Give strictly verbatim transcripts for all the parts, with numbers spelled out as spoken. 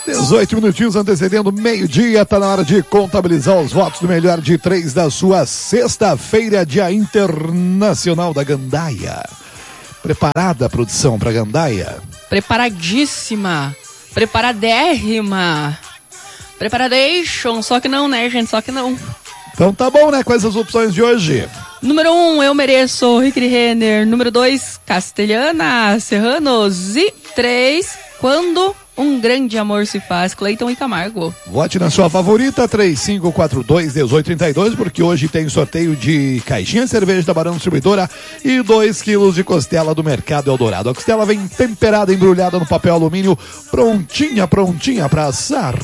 dezoito minutinhos antecedendo meio-dia, tá na hora de contabilizar os votos do melhor de três da sua sexta-feira, Dia Internacional da Gandaia. Preparada a produção pra Gandaia? Preparadíssima, preparadérrima, preparadation, só que não, né, gente, só que não. Então tá bom, né, quais as opções de hoje? Número um, Eu Mereço, Rick Renner. Número dois, Castelhana, Serranos. E três, Quando um Grande Amor Se Faz, Cleiton e Camargo. Vote na sua favorita, três cinco quatro dois, um oito três dois, porque hoje tem sorteio de caixinha de cerveja da Barão Distribuidora e dois quilos de costela do Mercado Eldorado. A costela vem temperada, embrulhada no papel alumínio, prontinha, prontinha pra assar.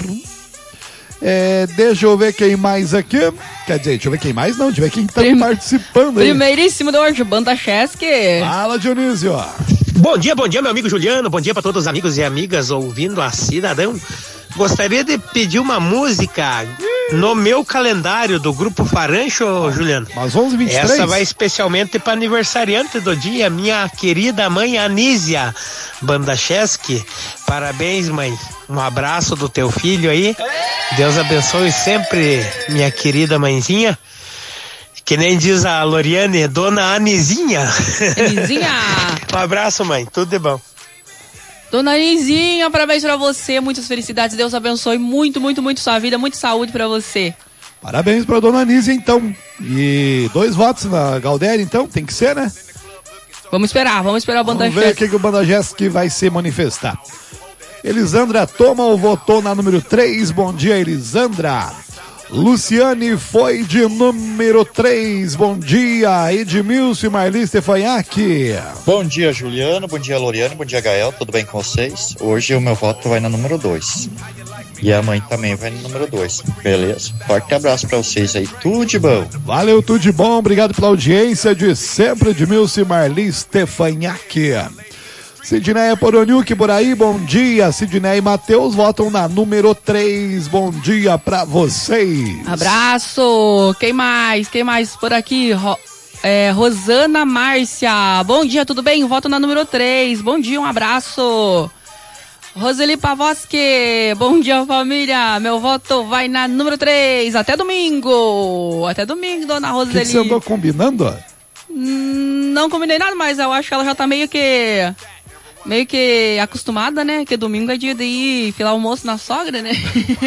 É, deixa eu ver quem mais aqui. Quer dizer, deixa eu ver quem mais, não, deixa eu ver quem tá Prim... participando aí. Primeiríssimo de hoje, Banda Chesky. Fala, Dionísio. Bom dia, bom dia, meu amigo Juliano. Bom dia para todos os amigos e amigas ouvindo a Cidadão. Gostaria de pedir uma música no meu calendário do Grupo Farancho, Juliano. Mas onze e vinte e três. Essa vai especialmente para aniversariante do dia, minha querida mãe Anísia Bandacheschi. Parabéns, mãe. Um abraço do teu filho aí. Deus abençoe sempre, minha querida mãezinha. Que nem diz a Loriane, Dona Anizinha. Anizinha. Um abraço, mãe. Tudo de bom. Dona Anizinha, parabéns pra você. Muitas felicidades. Deus abençoe muito, muito, muito sua vida. Muita saúde pra você. Parabéns pra Dona Anísia, então. E dois votos na Galdéria, então. Tem que ser, né? Vamos esperar. Vamos esperar o Banda Vamos ver o que, que o Banda Chesky vai se manifestar. Elisandra Toma votou na número três. Bom dia, Elisandra. Luciane foi de número três. Bom dia, Edmilson e Marli Stefanhac. Bom dia, Juliano. Bom dia, Loriane. Bom dia, Gael. Tudo bem com vocês? Hoje o meu voto vai na número dois. E a mãe também vai no número dois. Beleza? Forte abraço pra vocês aí. Tudo de bom. Valeu, tudo de bom. Obrigado pela audiência de sempre, Edmilson e Marli Stefanhac. Sidneia Poroniuk por aí, bom dia. Sidneia e Matheus votam na número três. Bom dia pra vocês. Abraço. Quem mais? Quem mais por aqui? Ro, é, Rosana Márcia. Bom dia, tudo bem? Voto na número três. Bom dia, um abraço. Roseli Pavoski. Bom dia, família. Meu voto vai na número três. Até domingo. Até domingo, dona Roseli. O que, que você andou combinando? Hum, não combinei nada, mas eu acho que ela já tá meio que... Meio que acostumada, né? Que domingo é dia de ir filar almoço na sogra, né?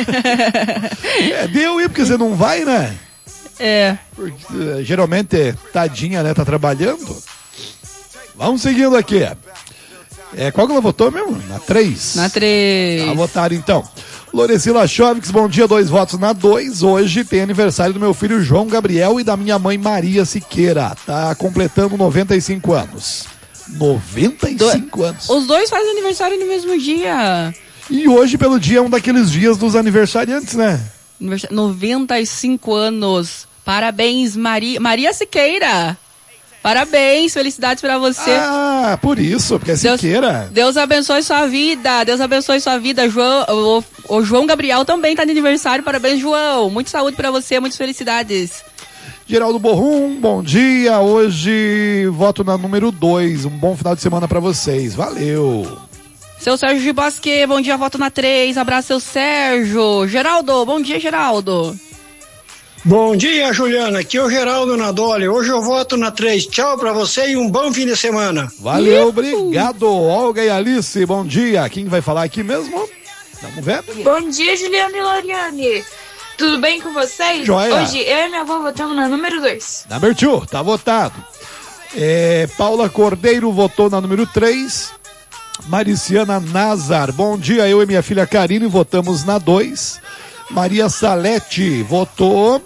É, deu ir, porque você não vai, né? É. Porque, uh, geralmente, tadinha, né? Tá trabalhando. Vamos seguindo aqui. É, qual que ela votou mesmo? Na três? Na três. A votar, então. Lorecila Chovics, bom dia, dois votos na dois. Hoje tem aniversário do meu filho João Gabriel e da minha mãe Maria Siqueira. Tá completando noventa e cinco anos. noventa e cinco do... anos. Os dois fazem aniversário no mesmo dia. E hoje, pelo dia, é um daqueles dias dos aniversariantes, né? noventa e cinco anos. Parabéns, Maria, Maria Siqueira. Parabéns, felicidades pra você. Ah, por isso, porque é Deus, Siqueira. Deus abençoe sua vida. Deus abençoe sua vida. João, o, o João Gabriel também tá de aniversário. Parabéns, João. Muita saúde pra você, muitas felicidades. Geraldo Borrum, bom dia. Hoje voto na número dois. Um bom final de semana pra vocês. Valeu. Seu Sérgio de Bosque, bom dia, voto na três. Abraço, seu Sérgio. Geraldo, bom dia, Geraldo. Bom dia, Juliana. Aqui é o Geraldo Nadoli. Hoje eu voto na três. Tchau pra você e um bom fim de semana. Valeu, obrigado. Olga e Alice, bom dia. Quem vai falar aqui mesmo? Vamos ver. Bom dia, Juliana e Loriane. Tudo bem com vocês? Joia. Hoje eu e minha avó votamos na número dois. Number two, tá votado. É, Paula Cordeiro votou na número três. Mariciana Nazar, bom dia. Eu e minha filha Karine votamos na dois. Maria Salete votou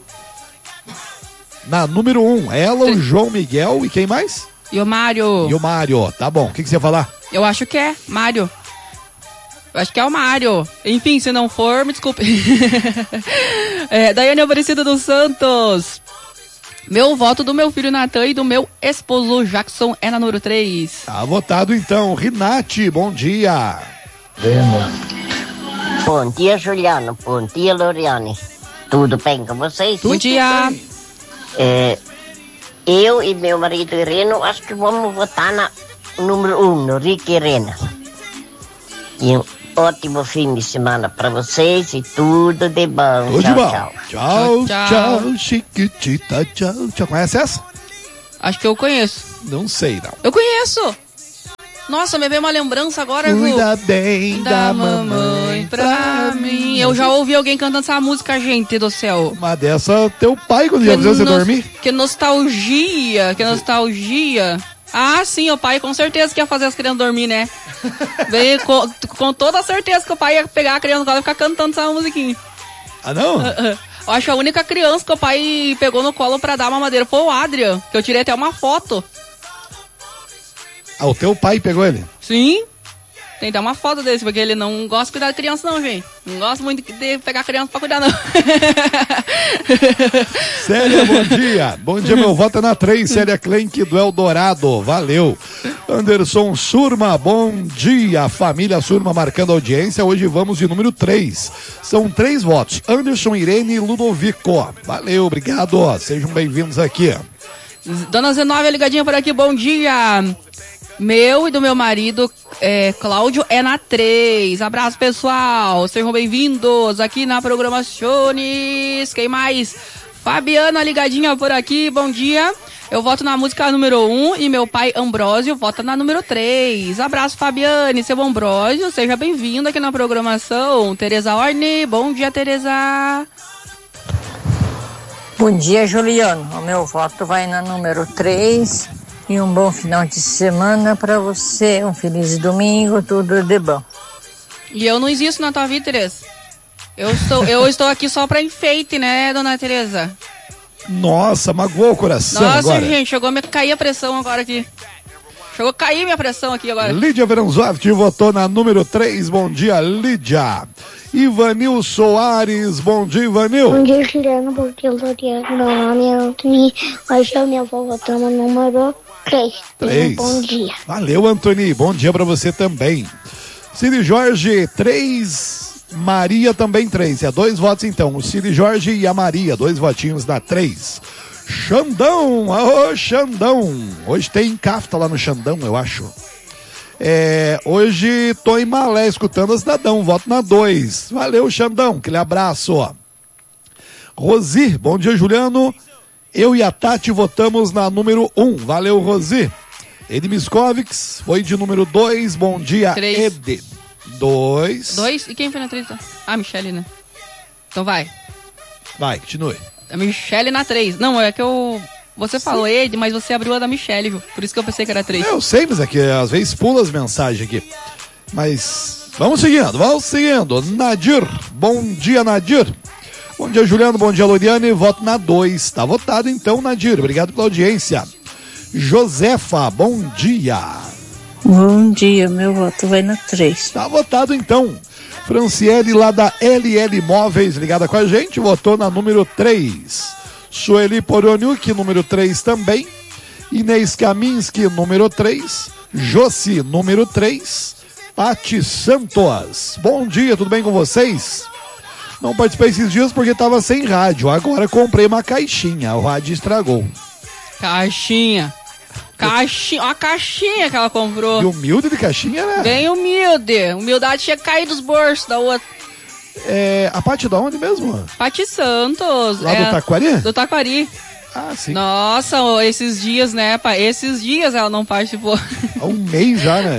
na número um. Ela, o João Miguel e quem mais? E o Mário. E o Mário, tá bom. O que, que você ia falar? Eu acho que é Mário. Eu acho que é o Mário. Enfim, se não for, me desculpe. é, Daiane Aparecida dos Santos. Meu voto do meu filho Natan e do meu esposo Jackson é na número três. Tá votado então. Rinati, bom dia. Bom dia, Juliano. Bom dia, Loriane. Tudo bem com vocês? Bom dia. É, eu e meu marido Ireno, acho que vamos votar na número um, no Rick Irena. E ótimo fim de semana pra vocês e tudo de bom. Tudo tchau, de bom. tchau. Tchau, Tchau, tchau, tchau. chiquitita, tchau. Já conhece essa? Acho que eu conheço. Não sei, não. Eu conheço! Nossa, me veio uma lembrança agora, Ju. Cuida bem da, Da mamãe mamãe pra mim. Eu já ouvi alguém cantando essa música, gente do céu. Uma dessa, teu pai, quando ia Que fazer você nos- dormir. Que nostalgia, que nostalgia. Ah, sim, o pai com certeza que ia fazer as crianças dormir, né? Veio com, com toda a certeza que o pai ia pegar a criança no colo e ficar cantando essa musiquinha. Ah, não? Eu acho que a única criança que o pai pegou no colo pra dar mamadeira foi o Adrian, que eu tirei até uma foto. Ah, o teu pai pegou ele? Sim. Tem até uma foto desse, porque ele não gosta de cuidar de criança não, gente. Não gosta muito de pegar criança pra cuidar, não. Célia, bom dia. Bom dia, meu voto é na três. Célia Klenk do Eldorado. Valeu. Anderson Surma, bom dia. Família Surma marcando audiência. Hoje vamos de número três. São três votos. Anderson, Irene e Ludovico. Valeu, obrigado. Sejam bem-vindos aqui. Dona Zenóvia ligadinha por aqui, bom dia. Meu e do meu marido, é, Cláudio, é na três. Abraço, pessoal. Sejam bem-vindos aqui na Programações. Quem mais? Fabiana ligadinha por aqui, bom dia. Eu voto na música número um e meu pai Ambrósio vota na número três. Abraço, Fabiane, seu Ambrósio. Seja bem-vindo aqui na programação. Tereza Orne, bom dia, Tereza. Bom dia, Juliano. O meu voto vai na número três. E um bom final de semana para você. Um feliz domingo, tudo de bom. E eu não existo na tua vida, Tereza. Eu estou, eu estou aqui só pra enfeite, né, dona Tereza? Nossa, magoou o coração Nossa, agora. gente, chegou a me cair a pressão agora aqui. Chegou a cair minha pressão aqui agora. Lídia Veranzotti votou na número três. Bom dia, Lídia. Ivanil Soares, bom dia, Ivanil. Bom dia, Juliano, bom dia, Loriano. Meu nome é Antônio. Hoje eu e minha avó votamos no número três. Três. Bom dia. Valeu, Antônio. Bom dia pra você também. Cid Jorge, três. Maria também três. É dois votos então. O Cid Jorge e a Maria, dois votinhos na três. Xandão, ô Xandão. Hoje tem cafta lá no Xandão, eu acho. É, hoje tô em Malé escutando a Cidadão, voto na dois. Valeu, Xandão, aquele abraço. Ó. Rosi, bom dia, Juliano. Eu e a Tati votamos na número um. Valeu, Rosi. Edi Miscovics foi de número dois. Bom dia, Três. Ede. Dois. Dois? E quem foi na três? Ah, Michele, né? Então vai. Vai, continue. A Michele na três. Não, é que eu... Você falou Ed, mas você abriu a da Michele, viu? Por isso que eu pensei que era três. Eu sei, mas é que às vezes pula as mensagens aqui. Mas vamos seguindo, vamos seguindo. Nadir, bom dia, Nadir. Bom dia, Juliano, bom dia, Loriane. Voto na dois. Tá votado então, Nadir. Obrigado pela audiência. Josefa, bom dia. Bom dia, meu voto vai na três. Tá votado então. Franciele, lá da L L Móveis, ligada com a gente, votou na número três. Sueli Poroniuk, número três também. Inês Kaminski, número três. Josi, número três. Pati Santos. Bom dia, tudo bem com vocês? Não participei esses dias porque estava sem rádio. Agora comprei uma caixinha, o rádio estragou. Caixinha. Caixinha. Ó a caixinha que ela comprou. E humilde de caixinha, né? Bem humilde. Humildade tinha caído dos bolsos da outra. É, a Pati da onde mesmo? Pati Santos. Lá é, do Taquari? Do Taquari. Ah, sim. Nossa, ô, esses dias, né, pai? Esses dias ela não participou. Há um mês já, né?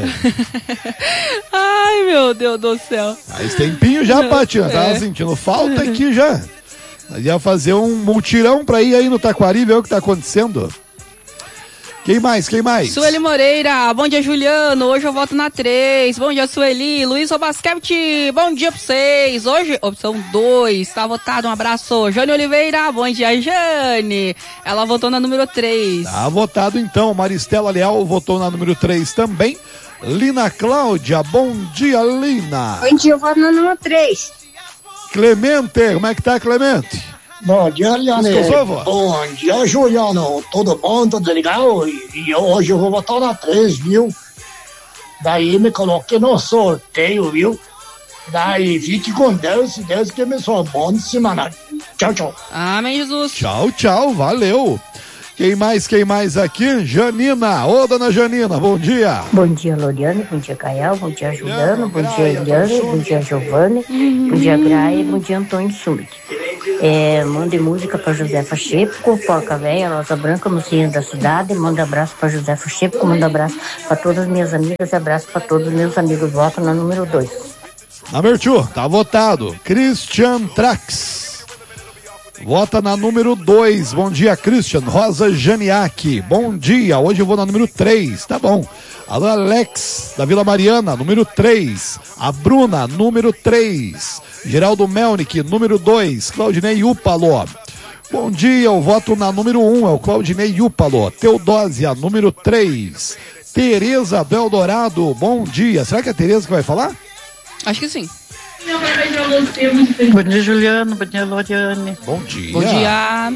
Ai, meu Deus do céu. Faz tempinho já, Pati. Eu tava É. sentindo falta aqui já. Nós ia fazer um multirão pra ir aí no Taquari ver o que tá acontecendo. Quem mais? Quem mais? Sueli Moreira, bom dia, Juliano. Hoje eu voto na três. Bom dia, Sueli. Luiz Robasquete, bom dia pra vocês. Hoje, opção dois, tá votado. Um abraço. Jane Oliveira, bom dia, Jane. Ela votou na número três. Tá votado então. Maristela Leal votou na número três também. Lina Cláudia, bom dia, Lina. Bom dia, eu voto na número três. Clemente, como é que tá, Clemente? Bom dia, Liane. Descansou, vó? Bom dia, Juliano. Tudo bom? Tudo legal? E, e hoje eu vou votar na três, viu? Daí me coloquei no sorteio, viu? Daí fique com Deus, se Deus que me sou bom de semana. Tchau, tchau. Amém, Jesus. Tchau, tchau, valeu. Quem mais, quem mais aqui? Janina. Ô, dona Janina, bom dia. Bom dia, Loriane. Bom dia, Gael. Bom dia, Juliano. Bom dia, Eliane. Bom dia, Giovanni. Bom dia, Graia. Bom dia, Antônio Summit. É, mande música para Josefa Chepo, Porca Véia, Rosa Branca, Mocinha da Cidade. Manda abraço para Josefa Chepo, manda abraço para todas as minhas amigas e abraço para todos os meus amigos. Voto na número dois. Number two, tá votado. Christian Trax. Vota na número dois. Bom dia, Christian. Rosa Janiak. Bom dia. Hoje eu vou na número três. Tá bom. Alô, Alex, da Vila Mariana, número três. A Bruna, número três. Geraldo Melnick, número dois. Claudinei Upalo. Bom dia, eu voto na número um. É o Claudinei Upalo. Teodósia, número três. Tereza do Eldorado. Bom dia. Será que é a Tereza que vai falar? Acho que sim. Bom dia, Juliano. Bom dia, Loriane. Bom dia. Bom dia.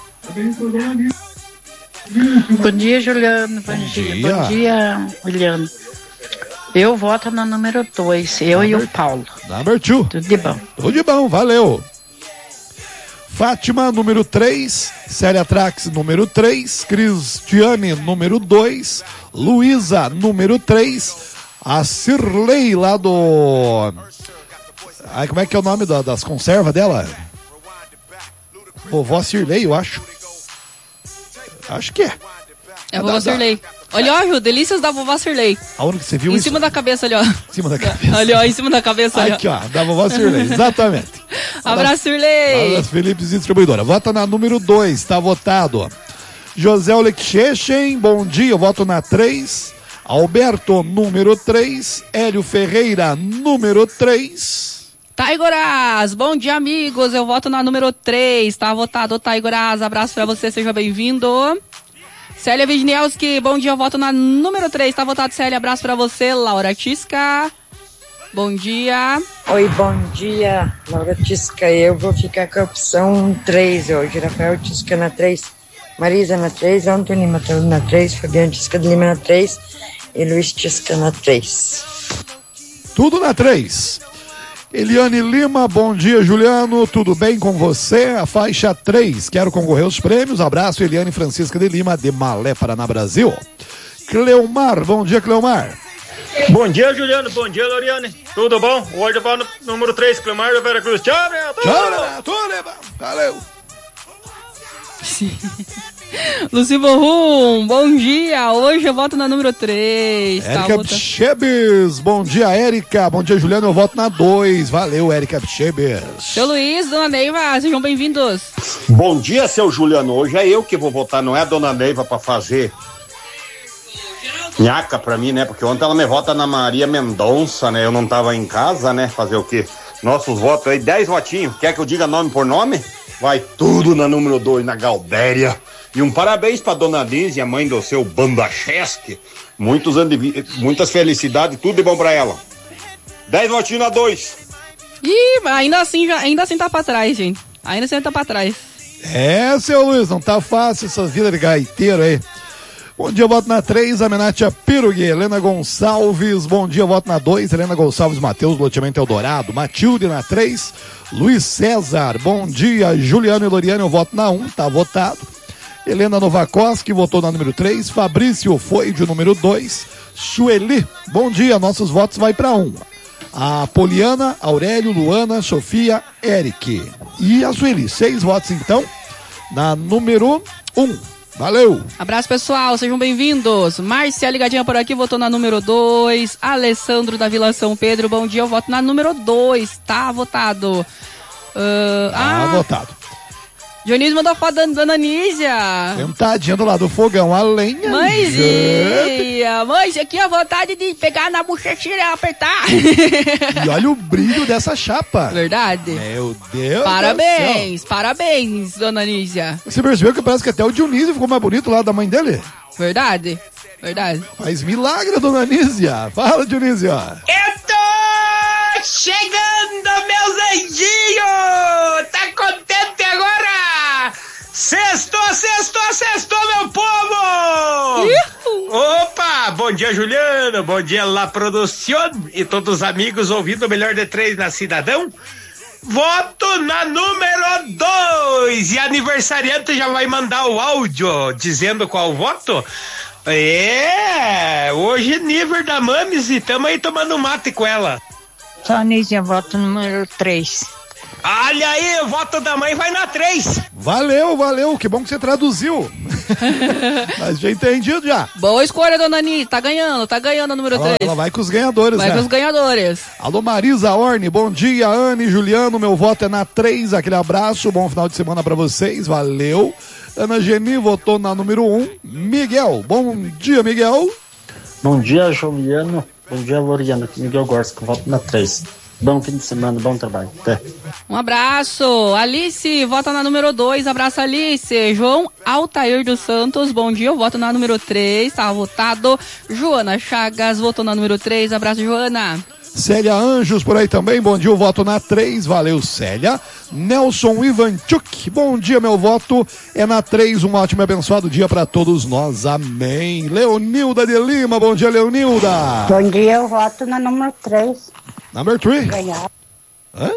Bom dia, Juliano. Bom, Bom dia. dia. Bom dia, Juliano. Eu voto na número dois. Eu number, e o Paulo. Number two. Tudo de bom. Tudo de bom, valeu. Fátima, número três. Célia Trax, número três. Cristiane, número dois. Luísa, número três. A Cirlei lá do... Ai, como é que é o nome da, das conservas dela? Vovó Cirlei, eu acho. Acho que é. É a vovó Cirlei. Olha, ó, Ju, delícias da vovó Cirlei. Aonde que você viu em isso? Em cima da cabeça ali, ó. Em cima da cabeça. Ali, ó, em cima da cabeça ali, ó. Aqui, ó, da vovó Cirlei, exatamente. Abraço, Cirlei. Abraço, Felipe, distribuidora. Vota na número dois, tá votado. José Olekchechen, bom dia, eu voto na três. Alberto, número três. Hélio Ferreira, número três. Taigoraz, bom dia, amigos. Eu voto na número três. Tá votado, Taigoraz. Abraço pra você, seja bem-vindo. Célia Wisniewski, bom dia. Eu voto na número três. Tá votado, Célia. Abraço pra você. Laura Tisca, bom dia. Oi, bom dia, Laura Tisca. Eu vou ficar com a opção três hoje. Rafael Tisca na três. Marisa na três. Antônio Matheus na três. Fabiano Tisca de Lima na três. E Luiz Tisca na três. Tudo na três. Eliane Lima, bom dia, Juliano, tudo bem com você? A faixa três, quero concorrer aos prêmios. Abraço, Eliane Francisca de Lima, de Malé, Paraná, Brasil. Cleomar, bom dia, Cleomar. Bom dia, Juliano, bom dia, Loriane, tudo bom? Hoje eu vou no número três, Cleomar da Vera Cruz. Tchau, Neto! Tchau, Neto! Valeu! Luci Borrum, bom dia. Hoje eu voto na número três. Érica tá, Bichebes, bom dia, Érica. Bom dia, Juliano. Eu voto na dois. Valeu, Érica Bichebes. Seu Luiz, dona Neiva, sejam bem-vindos. Bom dia, seu Juliano. Hoje é eu que vou votar, não é a dona Neiva pra fazer nhaca pra mim, né? Porque ontem ela me vota na Maria Mendonça, né? Eu não tava em casa, né? Fazer o quê? Nossos votos aí, dez votinhos. Quer que eu diga nome por nome? Vai tudo na número dois, na Galdéria. E um parabéns pra dona Lízia, mãe do seu Bandacheski. Muitos anos de vi... Muitas felicidades, tudo de bom pra ela. dez votinhos na dois. Ih, mas ainda assim, já, ainda assim tá pra trás, gente. Ainda assim tá pra trás. É, seu Luiz, não tá fácil essa vida de gaiteiro aí. Bom dia, eu voto na três, Amenátia Pirugui, Helena Gonçalves. Bom dia, eu voto na dois, Helena Gonçalves, Matheus, Loteamento Eldorado. Matilde na três, Luiz César. Bom dia, Juliano e Loriane, eu voto na um, tá votado. Helena Novakoski votou na número três, Fabrício foi de número dois. Sueli, bom dia, nossos votos vai para um. A Poliana, Aurélio, Luana, Sofia, Eric. E a Sueli, seis votos então, na número um. Valeu! Abraço, pessoal, sejam bem-vindos. Márcia ligadinha por aqui, votou na número dois. Alessandro da Vila São Pedro, bom dia, eu voto na número dois. Tá votado. Uh, tá ah, votado. Dionísio mandou foto da Dona Nízia. Sentadinha do lado do fogão, a lenha. Mãezinha, mãe, isso aqui é a vontade de pegar na bochechinha e apertar. E olha o brilho dessa chapa. Verdade. Meu Deus. Parabéns, parabéns, Dona Nízia. Você percebeu que parece que até o Dionísio ficou mais bonito lá da mãe dele? Verdade, verdade. Faz milagre, Dona Nízia. Fala, Dionísio. Eu tô chegando, meus anjinhos. Tá contente agora? Sextou, sextou, sextou, meu povo! Ihu. Opa! Bom dia, Juliano. Bom dia, La Produción. E todos os amigos ouvindo o Melhor de Três na Cidadão. voto na número dois. E a aniversariante já vai mandar o áudio dizendo qual voto? É, hoje é nível da Mames e tamo aí tomando mate com ela. Só Anísia, voto número três. Olha aí, o voto da mãe vai na três. Valeu, valeu, que bom que você traduziu. Mas já entendido já. Boa escolha, dona Ani, tá ganhando, tá ganhando a número ela, três. Ela vai com os ganhadores, vai né? Vai com os ganhadores. Alô, Marisa Orne, bom dia, Anne e Juliano, meu voto é na três, aquele abraço, bom final de semana pra vocês, valeu. Ana Geni votou na número um. Miguel, bom dia, Miguel. Bom dia, Juliano. Bom dia, Loriano. Aqui Miguel Gorski, voto na três. Bom fim de semana, bom trabalho. Até. Um abraço. Alice, vota na número dois. Abraço, Alice. João Altair dos Santos, bom dia. Eu voto na número três. Tá votado. Joana Chagas, votou na número três. Abraço, Joana. Célia Anjos por aí também, bom dia, eu voto na três, valeu Célia. Nelson Ivanchuk, bom dia, meu voto é na três, um ótimo e abençoado dia para todos nós, amém. Leonilda de Lima, bom dia, Leonilda. Bom dia, eu voto na número três. Number três? Ganhar. Hã?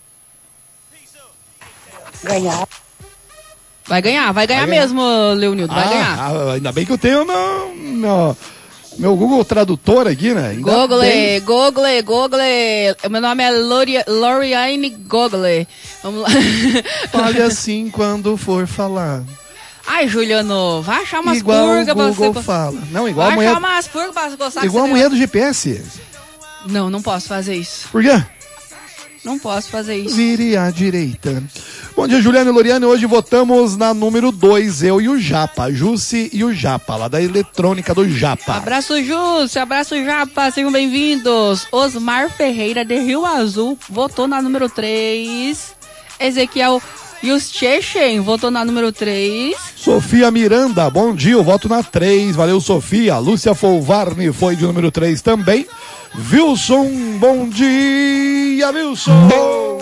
Ganhar. Vai ganhar, vai ganhar, vai ganhar. mesmo, Leonildo, vai ah, ganhar. Ainda bem que eu tenho no, no, meu Google Tradutor aqui, né? Ainda Google, bem. Google, Google. Meu nome é Lori, Loriane Google. Vamos lá. Fale assim quando for falar. Ai, Juliano, vai achar umas igual purgas pra você. Google fala. Não, igual vai a mulher. Vai achar umas purgas pra gostar. Igual a mulher do G P S. Não, não posso fazer isso. Por quê? Não posso fazer isso. Vire à direita. Bom dia, Juliano e Loriane. Hoje votamos na número dois, eu e o Japa. Jussi e o Japa, lá da eletrônica do Japa. Abraço, Jussi. Abraço, Japa. Sejam bem-vindos. Osmar Ferreira, de Rio Azul, votou na número três. Ezequiel Juschechen votou na número três. Sofia Miranda, bom dia. Eu voto na três. Valeu, Sofia. Lúcia Folvarni foi de número três também. Wilson, bom dia, Wilson. Bom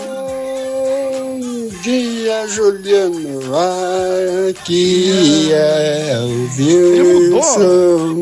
dia, Juliano. Aqui é o Wilson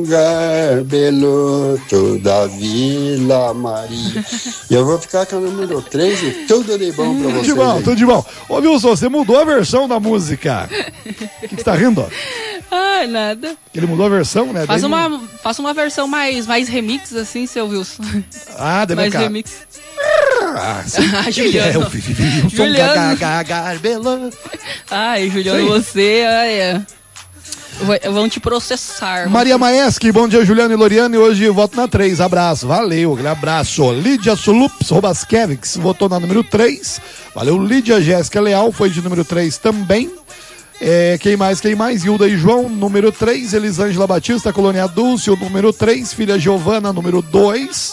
Garbeloto da Vila Maria. E eu vou ficar com a número três e tudo de bom pra vocês. Tudo de bom, tudo de bom. Ô, Wilson, você mudou a versão da música. O que, que você tá rindo? Ai, nada. Ele mudou a versão, né? Faça Daí... uma, faça uma versão mais, mais remix, assim, seu Wilson. Ah, deve mais ficar. remix. Ah, ah, Juliano. É, Juliano. Garbeloto. Ai, Juliano, você, ai, vão te processar. Maria Maeski, bom dia, Juliano e Loriane. Hoje eu voto na três. Abraço, valeu, aquele abraço. Lídia Sulups Robaskevix votou na número três. Valeu, Lídia. Jéssica Leal foi de número três também. É, quem mais, quem mais? Hilda e João, número três. Elisângela Batista, Colônia Dulce, o número três. Filha Giovana, número dois.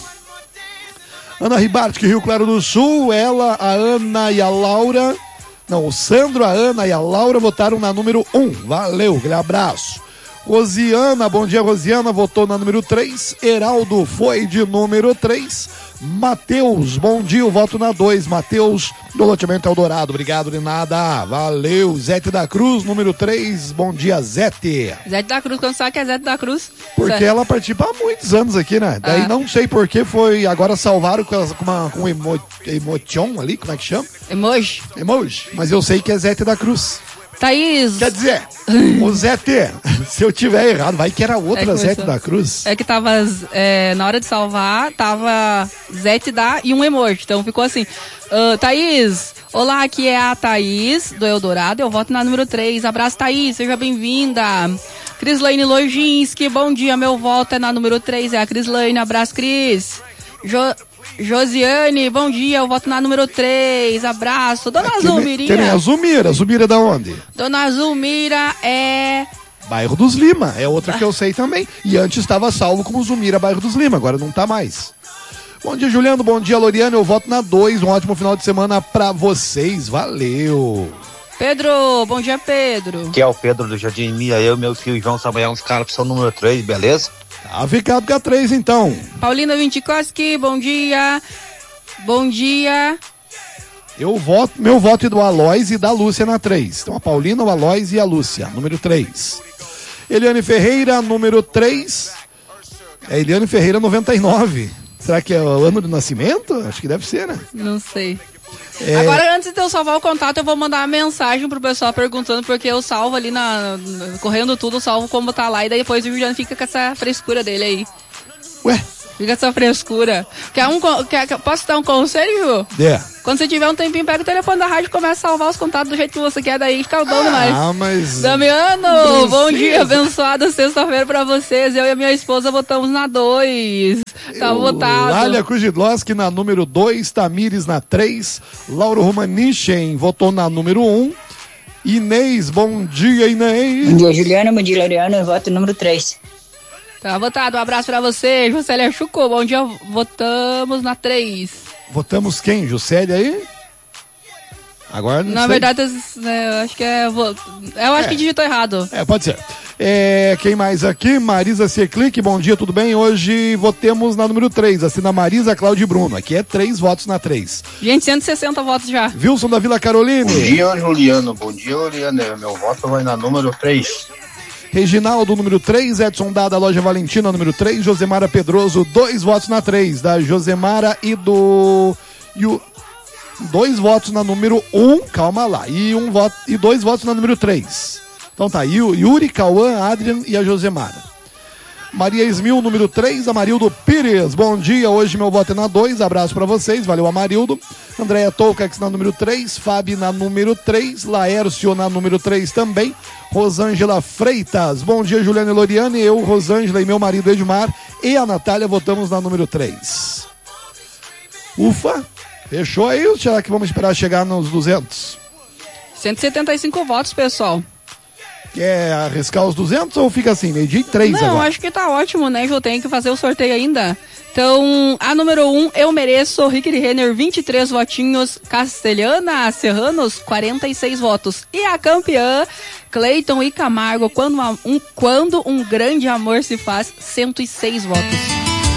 Ana Ribart, Rio Claro do Sul. Ela, a Ana e a Laura. Não, o Sandro, a Ana e a Laura votaram na número um. Valeu, aquele abraço. Rosiana, bom dia, Rosiana, votou na número três. Heraldo foi de número três. Matheus, bom dia, eu voto na dois. Matheus, do loteamento Eldorado, obrigado de nada. Valeu. Zete da Cruz, número três. Bom dia, Zete. Zete da Cruz, quando sabe que é Zete da Cruz? Porque certo. Ela participa há muitos anos aqui, né? Daí ah. não sei por que foi, agora salvaram com, com, uma, com um emo, emotion ali, como é que chama? Emoji. Emoji, mas eu sei que é Zete da Cruz. Thaís. Quer dizer, o Zete, se eu tiver errado, vai que era outra é Zete da Cruz. É que tava, é, na hora de salvar, tava Zete da e um emoji, então ficou assim. Uh, Thaís, olá, aqui é a Thaís do Eldorado, eu voto na número três. Abraço, Thaís, seja bem-vinda. Crislaine Lojinski, bom dia, meu voto é na número três, é a Crislaine, abraço, Cris. Jo... Josiane, bom dia, eu voto na número três, abraço. Dona Aqui Zulmira. Quem é a Zulmira? Zulmira da onde? Dona Zulmira é... Bairro dos Lima, é outra que eu sei também. E antes estava salvo como Zulmira, Bairro dos Lima, agora não tá mais. Bom dia, Juliano, bom dia, Loriane, eu voto na dois, um ótimo final de semana pra vocês, valeu. Pedro, bom dia, Pedro. Que é o Pedro do Jardim Mia, eu, meu filho João Samuel, uns caras que são número três, beleza? Tá ficado com a três, então. Paulina Vintikoski, bom dia. Bom dia. Eu voto, meu voto é do Aloys e da Lúcia na três. Então a Paulina, o Aloys e a Lúcia, número três. Eliane Ferreira, número três. É Eliane Ferreira, noventa e nove. Será que é o ano de nascimento? Acho que deve ser, né? Não sei. É... Agora, antes de eu salvar o contato, eu vou mandar uma mensagem pro pessoal perguntando, porque eu salvo ali na, na correndo tudo, eu salvo como tá lá, e daí depois o Juliano fica com essa frescura dele aí. Ué? Fica essa frescura. Quer um, quer, posso dar um conselho, Ju? É. Quando você tiver um tempinho, pega o telefone da rádio e começa a salvar os contatos do jeito que você quer, daí fica bom demais. Ah, mas... Damiano, bom dia, abençoada sexta-feira pra vocês. Eu e a minha esposa votamos na dois. Tá Eu... votado. Lália Kujidlowski na número dois, Tamires na três, Lauro Romanichen votou na número um. Inês, bom dia, Inês. Bom dia, Juliana, bom dia, Laureano, eu voto número três. Tá votado, um abraço pra você, Juscelia Chuco, bom dia, votamos na três. Votamos quem, Juscelia aí? Agora não Na sei. verdade, é, eu acho que é, eu acho é. que digitou errado. É, pode ser. É, quem mais aqui? Marisa Seclic, bom dia, tudo bem? Hoje votemos na número três, assina Marisa, Cláudio e Bruno, aqui é três votos na três. Gente, cento e sessenta votos já. Wilson da Vila Caroline. Bom dia, Juliano, bom dia, Juliano, meu voto vai na número três. Reginaldo, número três, Edson Dada, Loja Valentina, número três, Josemara Pedroso, dois votos na três, da Josemara e do... E o, dois votos na número um, calma lá, e, um voto, e dois votos na número três. Então tá, Yuri, Cauã, Adrian e a Josemara. Maria Esmil, número três, Amarildo Pires, bom dia, hoje meu voto é na dois, abraço pra vocês, valeu Amarildo. Andréia Tolcax na número três, Fábio na número três, Laércio na número três também, Rosângela Freitas, bom dia Juliana e Loriane, eu, Rosângela e meu marido Edmar e a Natália votamos na número três. Ufa, fechou aí ou será que vamos esperar chegar nos duzentos? cento e setenta e cinco votos, pessoal. Quer arriscar os duzentos ou fica assim, meio dia e três agora? Não, acho que tá ótimo, né, que eu tenho que fazer o sorteio ainda. Então, a número um, eu mereço, Rick Renner, vinte e três votinhos, Castelhana Serranos, quarenta e seis votos. E a campeã, Cleiton e Camargo, quando um, quando um grande amor se faz, cento e seis votos.